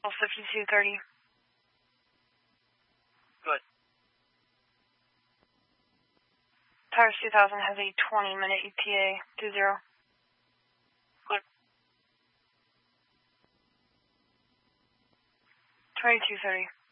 5230. Good. Tires 2000 has a 20-minute ETA, 20. Good. 2230.